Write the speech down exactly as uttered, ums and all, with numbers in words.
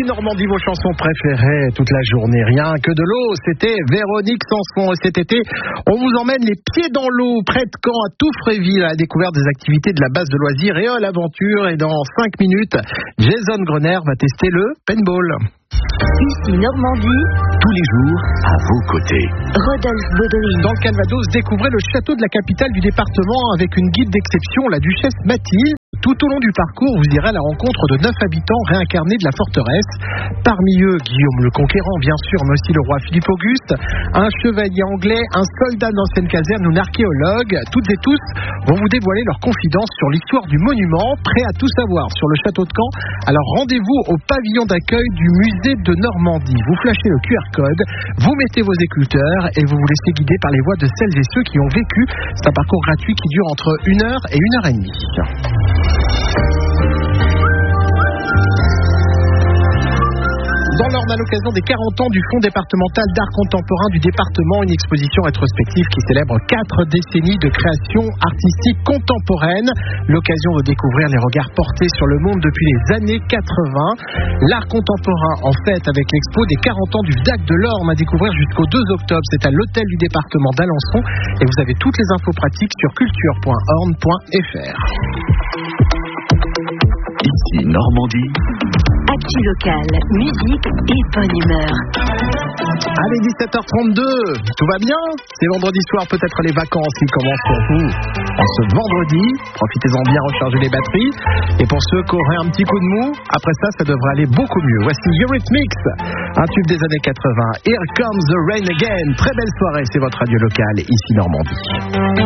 Normandie, vos chansons préférées toute la journée. Rien que de l'eau, c'était Véronique Sanson. Et cet été, on vous emmène les pieds dans l'eau, près de Caen, à Touffréville, à la découverte des activités de la base de loisirs et à l'aventure. Et dans cinq minutes, Jason Grener va tester le paintball. Ici Normandie, tous les jours à vos côtés. Rodolphe Baudry. Dans le Calvados, découvrez le château de la capitale du département avec une guide d'exception, la duchesse Mathilde. Tout au long du parcours, vous irez à la rencontre de neuf habitants réincarnés de la forteresse. Parmi eux, Guillaume le Conquérant, bien sûr, mais aussi le roi Philippe Auguste, un chevalier anglais, un soldat d'ancienne caserne ou un archéologue. Toutes et tous vont vous dévoiler leurs confidences sur l'histoire du monument. Prêt à tout savoir sur le château de Caen? Alors rendez-vous au pavillon d'accueil du musée de Normandie. Vous flashez le Q R code, vous mettez vos écouteurs et vous vous laissez guider par les voix de celles et ceux qui ont vécu. C'est un parcours gratuit qui dure entre une heure et une heure et demie. Dans l'Orne, à l'occasion des quarante ans du Fonds départemental d'art contemporain du département, une exposition rétrospective qui célèbre quatre décennies de création artistique contemporaine. L'occasion de découvrir les regards portés sur le monde depuis les années quatre-vingts. L'art contemporain, en fait, avec l'expo des quarante ans du V D A C de l'Orne à découvrir jusqu'au deux octobre. C'est à l'hôtel du département d'Alençon et vous avez toutes les infos pratiques sur culture point orne point f r. Ici Normandie. Actu locale, musique et bonne humeur. Allez, dix-sept heures trente-deux, tout va bien? C'est vendredi soir, peut-être les vacances qui commencent pour vous en ce vendredi. Profitez-en bien, rechargez les batteries. Et pour ceux qui auraient un petit coup de mou, après ça, ça devrait aller beaucoup mieux. Voici Eurythmics, un tube des années quatre-vingts. Here Comes the Rain Again. Très belle soirée, c'est votre radio locale, ici Normandie.